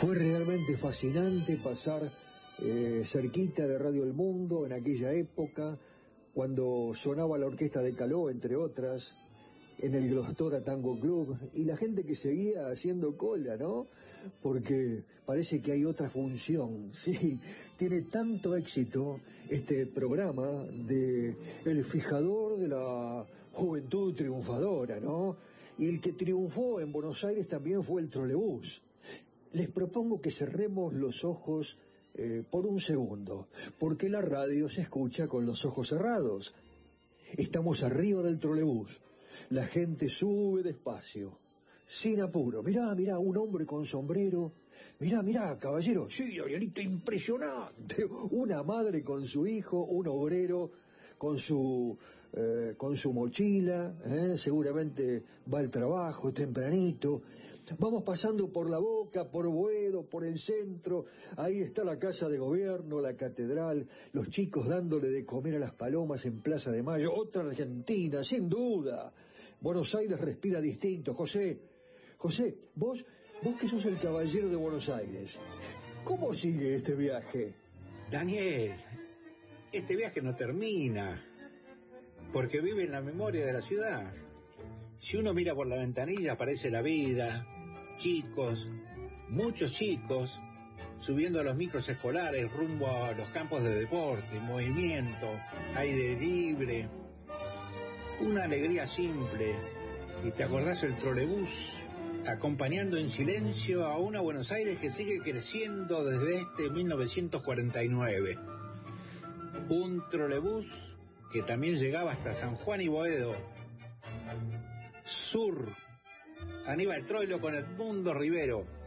Fue realmente fascinante pasar cerquita de Radio El Mundo en aquella época, cuando sonaba la orquesta de Caló, entre otras, en el Glostora Tango Club, y la gente que seguía haciendo cola, ¿no? Porque parece que hay otra función, sí, tiene tanto éxito este programa de el fijador de la juventud triunfadora, ¿no? Y el que triunfó en Buenos Aires también fue el trolebús. Les propongo que cerremos los ojos por un segundo, porque la radio se escucha con los ojos cerrados. Estamos arriba del trolebús. La gente sube despacio, sin apuro. Mirá, mirá, un hombre con sombrero. Mirá, mirá, caballero. Sí, Arielito, impresionante. Una madre con su hijo, un obrero con su mochila, seguramente va al trabajo tempranito. Vamos pasando por La Boca, por Boedo, por el centro. Ahí está la Casa de Gobierno, la catedral, los chicos dándole de comer a las palomas en Plaza de Mayo. Otra Argentina, sin duda. Buenos Aires respira distinto. José, vos que sos el caballero de Buenos Aires, ¿cómo sigue este viaje? Daniel, este viaje no termina, porque vive en la memoria de la ciudad. Si uno mira por la ventanilla aparece la vida, chicos, muchos chicos, subiendo a los micros escolares rumbo a los campos de deporte, movimiento, aire libre, una alegría simple. Y te acordás el trolebús acompañando en silencio a una Buenos Aires que sigue creciendo desde 1949. Un trolebús que también llegaba hasta San Juan y Boedo. Sur, Aníbal Troilo con Edmundo Rivero.